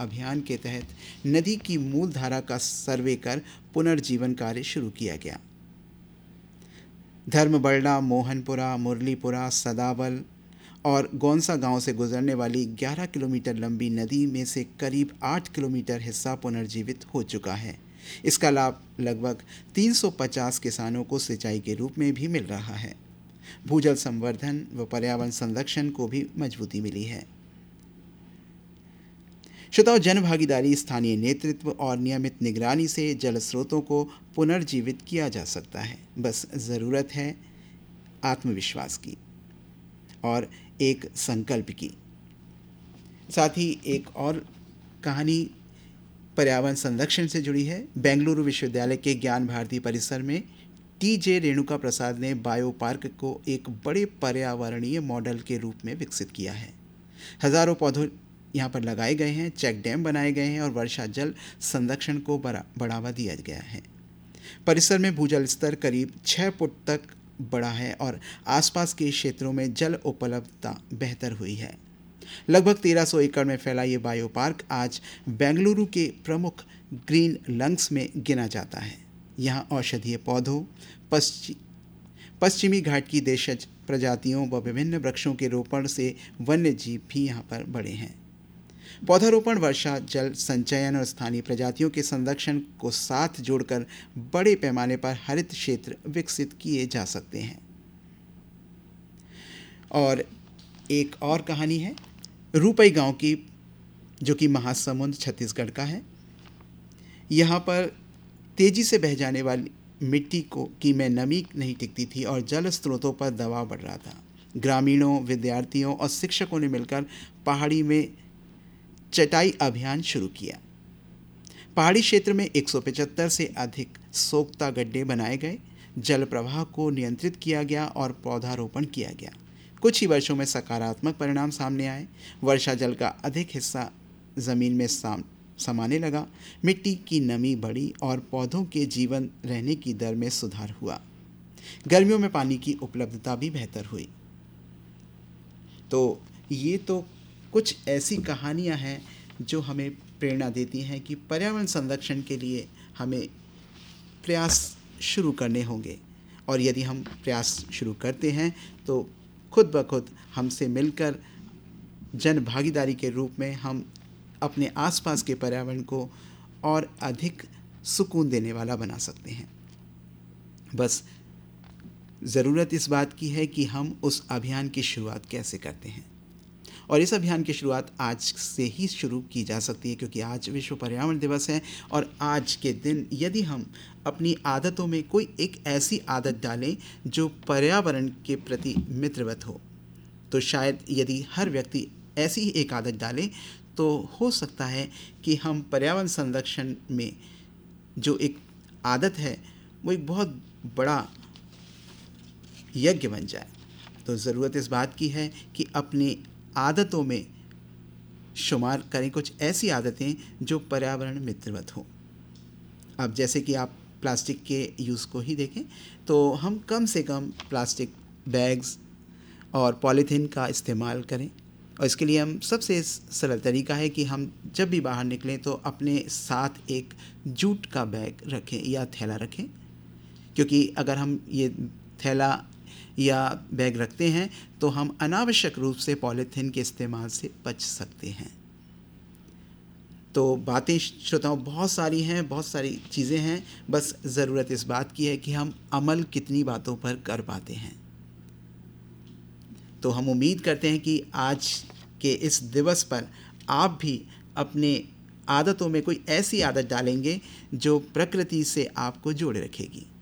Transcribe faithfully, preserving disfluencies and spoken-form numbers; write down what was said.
अभियान के तहत नदी की मूल धारा का सर्वे कर पुनर्जीवन कार्य शुरू किया गया। धर्मबरड़ा, मोहनपुरा, मुरलीपुरा, सदाबल और गौंसा गांव से गुजरने वाली ग्यारह किलोमीटर लंबी नदी में से करीब आठ किलोमीटर हिस्सा पुनर्जीवित हो चुका है। इसका लाभ लगभग तीन सौ पचास किसानों को सिंचाई के रूप में भी मिल रहा है। भूजल संवर्धन व पर्यावरण संरक्षण को भी मजबूती मिली है। श्रोताओं, जन भागीदारी, स्थानीय नेतृत्व और नियमित निगरानी से जल स्रोतों को पुनर्जीवित किया जा सकता है। बस ज़रूरत है आत्मविश्वास की और एक संकल्प की। साथ ही एक और कहानी पर्यावरण संरक्षण से जुड़ी है। बेंगलुरु विश्वविद्यालय के ज्ञान भारती परिसर में टी जे रेणुका प्रसाद ने बायो पार्क को एक बड़े पर्यावरणीय मॉडल के रूप में विकसित किया है। हजारों पौधे यहाँ पर लगाए गए हैं, चेक डैम बनाए गए हैं और वर्षा जल संरक्षण को बढ़ावा दिया गया है। परिसर में भूजल स्तर करीब छः फुट तक बढ़ा है और आसपास के क्षेत्रों में जल उपलब्धता बेहतर हुई है। लगभग तेरह सौ एकड़ में फैला ये बायो पार्क आज बेंगलुरु के प्रमुख ग्रीन लंग्स में गिना जाता है। यहाँ औषधीय पौधों, पश्चि पश्चिमी घाट की देशज प्रजातियों व विभिन्न वृक्षों के रोपण से वन्य जीव भी यहाँ पर बढ़े हैं। पौधारोपण, वर्षा जल संचयन और स्थानीय प्रजातियों के संरक्षण को साथ जोड़कर बड़े पैमाने पर हरित क्षेत्र विकसित किए जा सकते हैं। और एक और कहानी है रूपई गांव की, जो कि महासमुंद छत्तीसगढ़ का है। यहाँ पर तेज़ी से बह जाने वाली मिट्टी को की में नमी नहीं टिकती थी और जल स्रोतों पर दबाव बढ़ रहा था। ग्रामीणों, विद्यार्थियों और शिक्षकों ने मिलकर पहाड़ी में चटाई अभियान शुरू किया। पहाड़ी क्षेत्र में एक सौ पचहत्तर से अधिक सोख्ता गड्ढे बनाए गए, जल प्रवाह को नियंत्रित किया गया और पौधारोपण किया गया। कुछ ही वर्षों में सकारात्मक परिणाम सामने आए। वर्षा जल का अधिक हिस्सा ज़मीन में साम समाने लगा, मिट्टी की नमी बढ़ी और पौधों के जीवन रहने की दर में सुधार हुआ। गर्मियों में पानी की उपलब्धता भी बेहतर हुई। तो ये तो कुछ ऐसी कहानियाँ हैं जो हमें प्रेरणा देती हैं कि पर्यावरण संरक्षण के लिए हमें प्रयास शुरू करने होंगे, और यदि हम प्रयास शुरू करते हैं तो खुद ब खुद हमसे मिलकर जन भागीदारी के रूप में हम अपने आसपास के पर्यावरण को और अधिक सुकून देने वाला बना सकते हैं। बस ज़रूरत इस बात की है कि हम उस अभियान की शुरुआत कैसे करते हैं, और इस अभियान की शुरुआत आज से ही शुरू की जा सकती है, क्योंकि आज विश्व पर्यावरण दिवस है। और आज के दिन यदि हम अपनी आदतों में कोई एक ऐसी आदत डालें जो पर्यावरण के प्रति मित्रवत हो, तो शायद यदि हर व्यक्ति ऐसी ही एक आदत डाले तो हो सकता है कि हम पर्यावरण संरक्षण में जो एक आदत है वो एक बहुत बड़ा यज्ञ बन जाए। तो ज़रूरत इस बात की है कि अपनी आदतों में शुमार करें कुछ ऐसी आदतें जो पर्यावरण मित्रवत हो। अब जैसे कि आप प्लास्टिक के यूज़ को ही देखें तो हम कम से कम प्लास्टिक बैग्स और पॉलीथीन का इस्तेमाल करें, और इसके लिए हम सबसे सरल तरीका है कि हम जब भी बाहर निकलें तो अपने साथ एक जूट का बैग रखें या थैला रखें, क्योंकि अगर हम ये थैला या बैग रखते हैं तो हम अनावश्यक रूप से पॉलीथीन के इस्तेमाल से बच सकते हैं। तो बातें श्रोताओं बहुत सारी हैं, बहुत सारी चीज़ें हैं, बस ज़रूरत इस बात की है कि हम अमल कितनी बातों पर कर पाते हैं। तो हम उम्मीद करते हैं कि आज के इस दिवस पर आप भी अपने आदतों में कोई ऐसी आदत डालेंगे जो प्रकृति से आपको जोड़े रखेगी।